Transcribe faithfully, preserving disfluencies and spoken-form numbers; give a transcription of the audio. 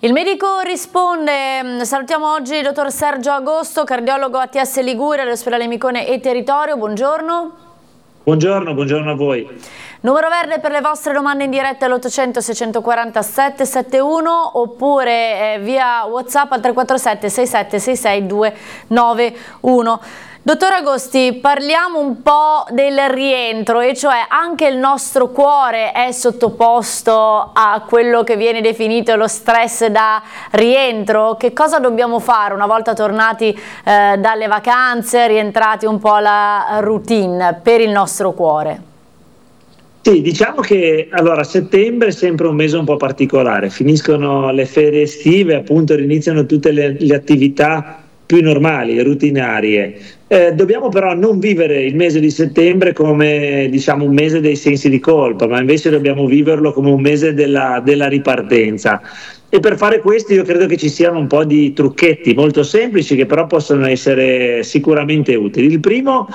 Il medico risponde, salutiamo oggi il dottor Sergio Agosto, cardiologo A T S Liguria dell'ospedale Micone e Territorio, buongiorno. Buongiorno, buongiorno a voi. Numero verde per le vostre domande in diretta all'ottocento seicentoquarantasette settantuno oppure eh, via WhatsApp al tre quattro sette sei sette sei sei due nove uno. Dottor Agosti, parliamo un po' del rientro, e cioè anche il nostro cuore è sottoposto a quello che viene definito lo stress da rientro. Che cosa dobbiamo fare una volta tornati eh, dalle vacanze, rientrati un po' alla routine per il nostro cuore? Sì, diciamo che allora settembre è sempre un mese un po' particolare, finiscono le ferie estive, appunto riniziano tutte le, le attività più normali, rutinarie. Eh, dobbiamo però non vivere il mese di settembre come, diciamo, un mese dei sensi di colpa, ma invece dobbiamo viverlo come un mese della, della ripartenza. E per fare questo io credo che ci siano un po' di trucchetti molto semplici che però possono essere sicuramente utili. Il primo